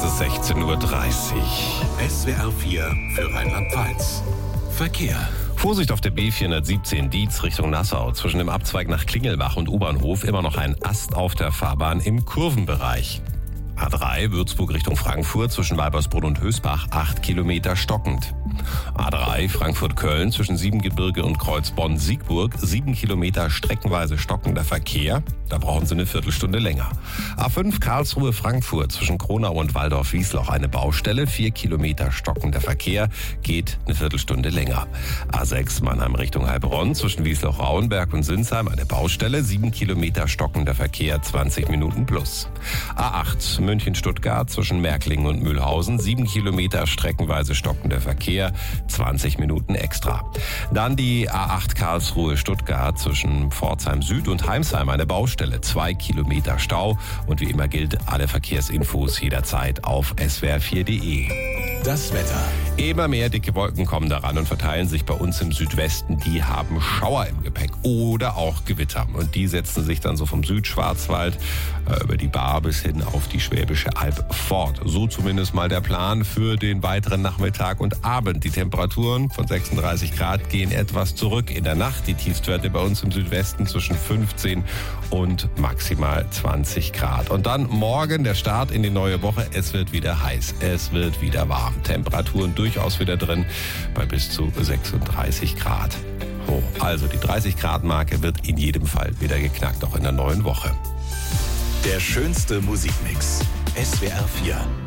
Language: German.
ist 16:30 Uhr. SWR 4 für Rheinland-Pfalz. Verkehr. Vorsicht auf der B417 Dietz Richtung Nassau. Zwischen dem Abzweig nach Klingelbach und U-Bahnhof immer noch ein Ast auf der Fahrbahn im Kurvenbereich. A3 Würzburg Richtung Frankfurt zwischen Weibersbrunn und Hösbach 8 Kilometer stockend. A3 Frankfurt-Köln zwischen Siebengebirge und Kreuz Bonn-Siegburg 7 Kilometer streckenweise stockender Verkehr. Da brauchen Sie eine Viertelstunde länger. A5 Karlsruhe-Frankfurt zwischen Kronau und Waldorf-Wiesloch eine Baustelle. 4 Kilometer stockender Verkehr, geht eine Viertelstunde länger. A6 Mannheim Richtung Heilbronn zwischen Wiesloch-Rauenberg und Sinsheim eine Baustelle. 7 Kilometer stockender Verkehr, 20 Minuten plus. A8 München-Stuttgart zwischen Märklingen und Mühlhausen 7 Kilometer streckenweise stockender Verkehr, 20 Minuten extra. Dann die A8 Karlsruhe-Stuttgart zwischen Pforzheim Süd und Heimsheim eine Baustelle, 2 Kilometer Stau. Und wie immer gilt, alle Verkehrsinfos jederzeit auf swr4.de. Das Wetter. Immer mehr dicke Wolken kommen daran und verteilen sich bei uns im Südwesten. Die haben Schauer im Gepäck oder auch Gewitter. Und die setzen sich dann so vom Südschwarzwald über die Baar bis hin auf die Schwäbische Alb fort. So zumindest mal der Plan für den weiteren Nachmittag und Abend. Die Temperaturen von 36 Grad gehen etwas zurück in der Nacht. Die Tiefstwerte bei uns im Südwesten zwischen 15 und maximal 20 Grad. Und dann morgen der Start in die neue Woche. Es wird wieder heiß, es wird wieder warm. Temperaturen durchaus wieder drin bei bis zu 36 Grad. Oh, also die 30 Grad Marke wird in jedem Fall wieder geknackt, auch in der neuen Woche. Der schönste Musikmix. SWR 4.